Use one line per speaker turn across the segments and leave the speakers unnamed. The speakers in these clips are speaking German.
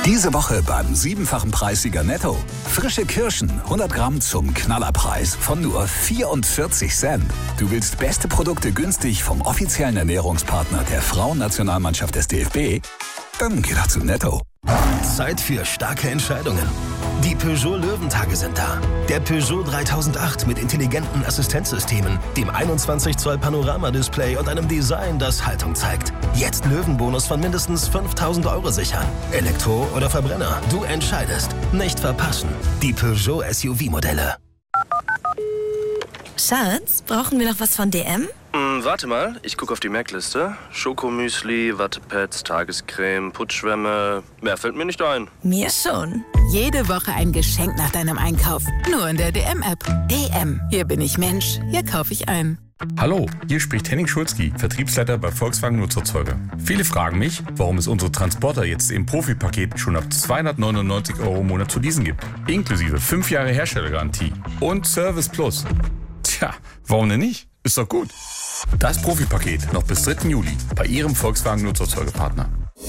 Diese Woche beim 7-fachen Preissieger Netto. Frische Kirschen, 100 Gramm zum Knallerpreis von nur 44 Cent. Du willst beste Produkte günstig vom offiziellen Ernährungspartner der Frauennationalmannschaft des DFB? Dann geh doch zu Netto.
Zeit für starke Entscheidungen. Die Peugeot Löwentage sind da. Der Peugeot 3008 mit intelligenten Assistenzsystemen, dem 21 Zoll Panoramadisplay und einem Design, das Haltung zeigt. Jetzt Löwenbonus von mindestens 5.000 € sichern. Elektro oder Verbrenner, du entscheidest. Nicht verpassen. Die Peugeot SUV-Modelle.
Schatz, brauchen wir noch was von DM?
Warte mal, ich gucke auf die Merkliste. Schokomüsli, Wattepads, Tagescreme, Putzschwämme. Mehr fällt mir nicht ein.
Mir schon.
Jede Woche ein Geschenk nach deinem Einkauf. Nur in der DM-App. DM. Hier bin ich Mensch. Hier kaufe ich ein.
Hallo, hier spricht Henning Schulzki, Vertriebsleiter bei Volkswagen Nutzerzeuger. Viele fragen mich, warum es unsere Transporter jetzt im Profipaket schon ab 299 € im Monat zu leasen gibt. Inklusive 5 Jahre Herstellergarantie und Service Plus. Tja, warum denn nicht? Ist doch gut. Das Profipaket noch bis 3. Juli bei Ihrem Volkswagen Nutzerzeugerpartner.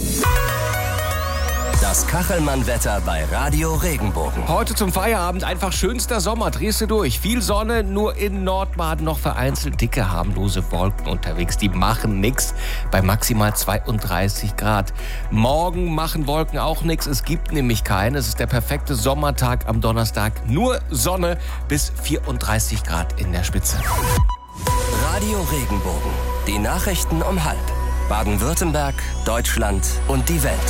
Das Kachelmann-Wetter bei Radio Regenbogen.
Heute zum Feierabend einfach schönster Sommer, drehst du durch. Viel Sonne, nur in Nordbaden noch vereinzelt dicke, harmlose Wolken unterwegs. Die machen nix bei maximal 32 Grad. Morgen machen Wolken auch nix, es gibt nämlich keine. Es ist der perfekte Sommertag am Donnerstag. Nur Sonne bis 34 Grad in der Spitze.
Radio Regenbogen. Die Nachrichten um 12:30. Baden-Württemberg, Deutschland und die Welt.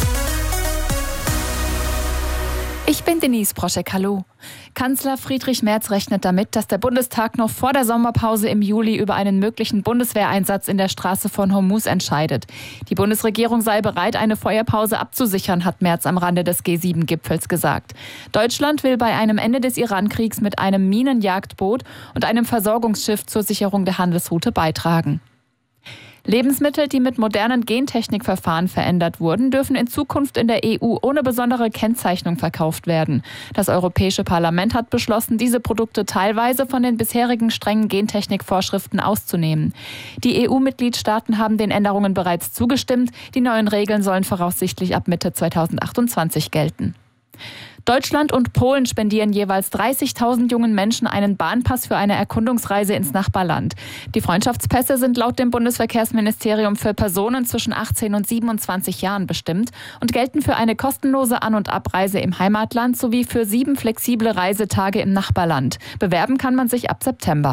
Ich bin Denise Broschek, hallo. Kanzler Friedrich Merz rechnet damit, dass der Bundestag noch vor der Sommerpause im Juli über einen möglichen Bundeswehreinsatz in der Straße von Hormuz entscheidet. Die Bundesregierung sei bereit, eine Feuerpause abzusichern, hat Merz am Rande des G7-Gipfels gesagt. Deutschland will bei einem Ende des Iran-Kriegs mit einem Minenjagdboot und einem Versorgungsschiff zur Sicherung der Handelsroute beitragen. Lebensmittel, die mit modernen Gentechnikverfahren verändert wurden, dürfen in Zukunft in der EU ohne besondere Kennzeichnung verkauft werden. Das Europäische Parlament hat beschlossen, diese Produkte teilweise von den bisherigen strengen Gentechnikvorschriften auszunehmen. Die EU-Mitgliedstaaten haben den Änderungen bereits zugestimmt. Die neuen Regeln sollen voraussichtlich ab Mitte 2028 gelten. Deutschland und Polen spendieren jeweils 30.000 jungen Menschen einen Bahnpass für eine Erkundungsreise ins Nachbarland. Die Freundschaftspässe sind laut dem Bundesverkehrsministerium für Personen zwischen 18 und 27 Jahren bestimmt und gelten für eine kostenlose An- und Abreise im Heimatland sowie für 7 flexible Reisetage im Nachbarland. Bewerben kann man sich ab September.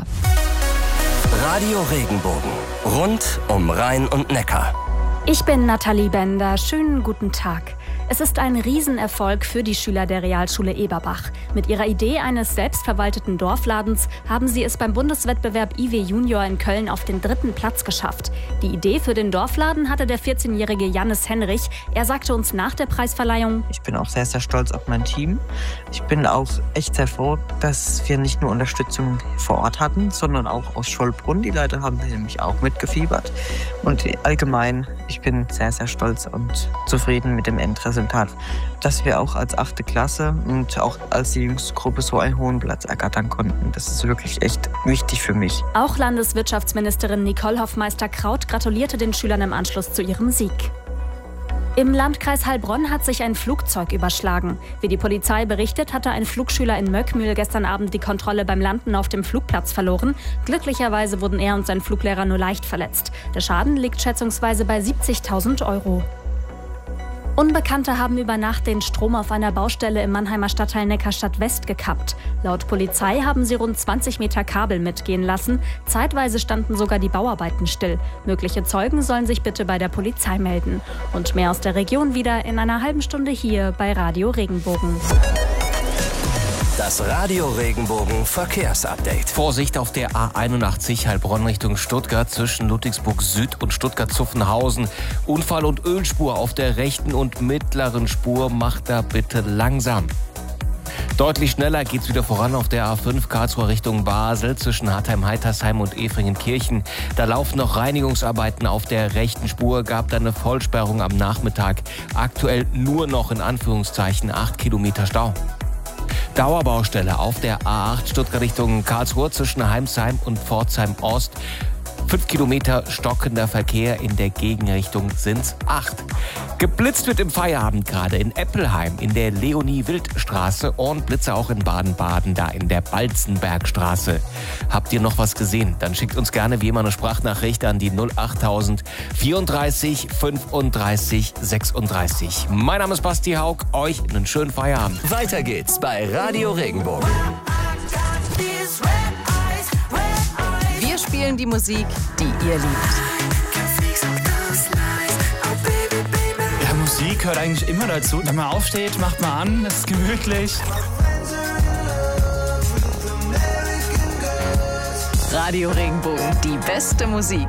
Radio Regenbogen. Rund um Rhein und Neckar.
Ich bin Nathalie Bender. Schönen guten Tag. Es ist ein Riesenerfolg für die Schüler der Realschule Eberbach. Mit ihrer Idee eines selbstverwalteten Dorfladens haben sie es beim Bundeswettbewerb IW Junior in Köln auf den 3. Platz geschafft. Die Idee für den Dorfladen hatte der 14-jährige Jannis Henrich. Er sagte uns nach der Preisverleihung:
Ich bin auch sehr, sehr stolz auf mein Team. Ich bin auch echt sehr froh, dass wir nicht nur Unterstützung vor Ort hatten, sondern auch aus Schollbrunn. Die Leute haben nämlich auch mitgefiebert. Und allgemein, ich bin sehr, sehr stolz und zufrieden mit dem Endresultat, dass wir auch als 8. Klasse und auch als die jüngste Gruppe so einen hohen Platz ergattern konnten. Das ist wirklich echt wichtig für mich.
Auch Landeswirtschaftsministerin Nicole Hoffmeister-Kraut gratulierte den Schülern im Anschluss zu ihrem Sieg. Im Landkreis Heilbronn hat sich ein Flugzeug überschlagen. Wie die Polizei berichtet, hatte ein Flugschüler in Möckmühl gestern Abend die Kontrolle beim Landen auf dem Flugplatz verloren. Glücklicherweise wurden er und sein Fluglehrer nur leicht verletzt. Der Schaden liegt schätzungsweise bei 70.000 €. Unbekannte haben über Nacht den Strom auf einer Baustelle im Mannheimer Stadtteil Neckarstadt-West gekappt. Laut Polizei haben sie rund 20 Meter Kabel mitgehen lassen. Zeitweise standen sogar die Bauarbeiten still. Mögliche Zeugen sollen sich bitte bei der Polizei melden. Und mehr aus der Region wieder in einer halben Stunde hier bei Radio Regenbogen.
Das Radio Regenbogen Verkehrsupdate.
Vorsicht auf der A81 Heilbronn Richtung Stuttgart zwischen Ludwigsburg Süd und Stuttgart-Zuffenhausen. Unfall- und Ölspur auf der rechten und mittleren Spur. Macht da bitte langsam. Deutlich schneller geht's wieder voran auf der A5 Karlsruhe Richtung Basel zwischen Hartheim-Heitersheim und Efringen-Kirchen. Da laufen noch Reinigungsarbeiten auf der rechten Spur. Gab da eine Vollsperrung am Nachmittag. Aktuell nur noch in Anführungszeichen 8 Kilometer Stau. Dauerbaustelle auf der A8 Stuttgart Richtung Karlsruhe zwischen Heimsheim und Pforzheim Ost. 5 Kilometer stockender Verkehr, in der Gegenrichtung sind's 8. Geblitzt wird im Feierabend gerade in Eppelheim, in der Leonie-Wild-Straße und Blitze auch in Baden-Baden, da in der Balzenbergstraße. Habt ihr noch was gesehen? Dann schickt uns gerne wie immer eine Sprachnachricht an die 08000 34 35 36. Mein Name ist Basti Haug, euch einen schönen Feierabend.
Weiter geht's bei Radio Regenbogen.
Wir spielen die Musik, die ihr liebt.
Ja, Musik gehört eigentlich immer dazu. Wenn man aufsteht, macht man an, es ist gemütlich.
Radio Regenbogen, die beste Musik.